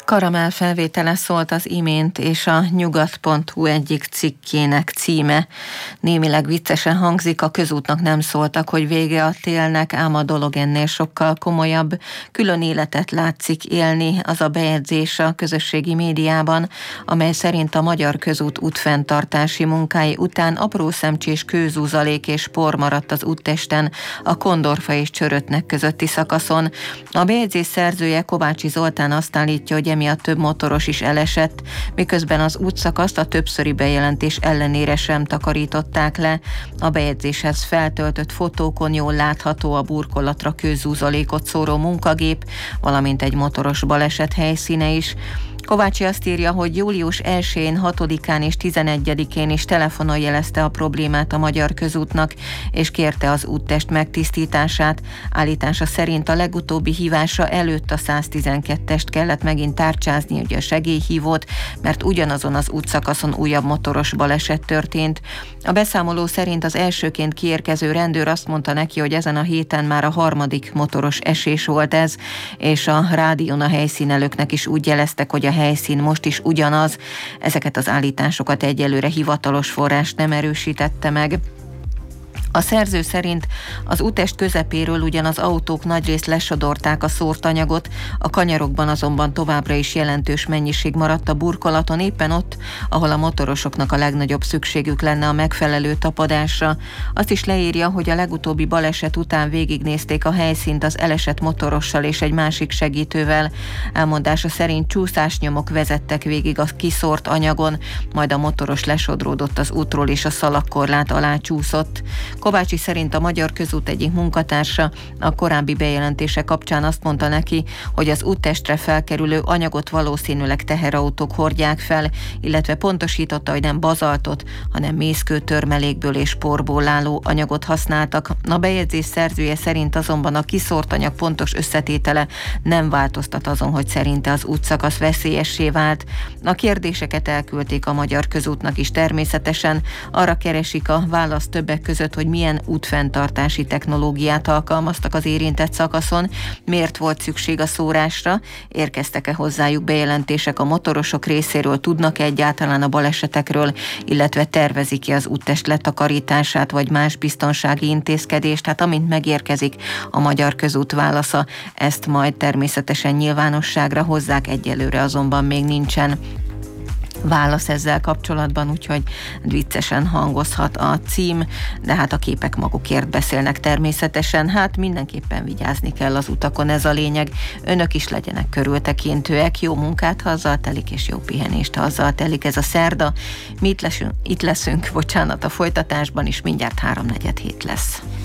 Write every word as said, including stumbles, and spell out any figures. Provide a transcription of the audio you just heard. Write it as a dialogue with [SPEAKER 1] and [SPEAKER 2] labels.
[SPEAKER 1] Karamell felvétele szólt az imént, és a nyugat pont hu egyik cikkének címe. Némileg viccesen hangzik, a közútnak nem szóltak, hogy vége a télnek, ám a dolog ennél sokkal komolyabb. Külön életet látszik élni, az a bejegyzés a közösségi médiában, amely szerint a magyar közút útfenntartási munkái után apró szemcsés kőzúzalék és por maradt az úttesten a Kondorfa és Csörötnek közötti szakaszon. A bejegyzés szerzője, Kovácsi Zoltán azt állítja, hogy emiatt több motoros is elesett, miközben az útszakaszt a többszöri bejelentés ellenére sem takarították le. A bejegyzéshez feltöltött fotókon jól látható a burkolatra kőzúzalékot szóró munkagép, valamint egy motoros baleset helyszíne is. Kovácsi azt írja, hogy július elsején, hatodikán és tizenegyedikén is telefonon jelezte a problémát a Magyar Közútnak, és kérte az úttest megtisztítását. Állítása szerint a legutóbbi hívása előtt a száztizenkettest kellett megint tárcsázni, ugye a segélyhívót, mert ugyanazon az útszakaszon újabb motoros baleset történt. A beszámoló szerint az elsőként kiérkező rendőr azt mondta neki, hogy ezen a héten már a harmadik motoros esés volt ez, és a rádión a helyszínelőknek is úgy jeleztek, hogy a helyszín most is ugyanaz. Ezeket az állításokat egyelőre hivatalos forrás nem erősítette meg. A szerző szerint az úttest közepéről ugyan az autók nagyrészt lesodorták a szórt anyagot, a kanyarokban azonban továbbra is jelentős mennyiség maradt a burkolaton, éppen ott, ahol a motorosoknak a legnagyobb szükségük lenne a megfelelő tapadásra. Azt is leírja, hogy a legutóbbi baleset után végignézték a helyszínt az elesett motorossal és egy másik segítővel. Elmondása szerint csúszásnyomok vezettek végig a kiszórt anyagon, majd a motoros lesodródott az útról és a szalagkorlát alá csúszott. Kovácsi szerint a Magyar Közút egyik munkatársa a korábbi bejelentése kapcsán azt mondta neki, hogy az úttestre felkerülő anyagot valószínűleg teherautók hordják fel, illetve pontosította, hogy nem bazaltot, hanem mészkőtörmelékből és porból álló anyagot használtak. A bejegyzés szerzője szerint azonban a kiszórt anyag pontos összetétele nem változtat azon, hogy szerinte az útszakasz veszélyessé vált. A kérdéseket elküldték a Magyar Közútnak is természetesen, arra keresik a választ többek között, hogy milyen útfenntartási technológiát alkalmaztak az érintett szakaszon, miért volt szükség a szórásra, érkeztek-e hozzájuk bejelentések a motorosok részéről, tudnak-e egyáltalán a balesetekről, illetve tervezik-e az úttest letakarítását vagy más biztonsági intézkedést. Tehát amint megérkezik a Magyar Közút válasza, ezt majd természetesen nyilvánosságra hozzák, egyelőre azonban még nincsen válasz ezzel kapcsolatban, úgyhogy viccesen hangozhat a cím, de hát a képek magukért beszélnek természetesen. Hát mindenképpen vigyázni kell az utakon, ez a lényeg. Önök is legyenek körültekintőek, jó munkát, ha azzal telik, és jó pihenést, ha azzal telik. Ez a szerda. Mi itt leszünk, itt leszünk, bocsánat, a folytatásban is mindjárt háromnegyed hét lesz.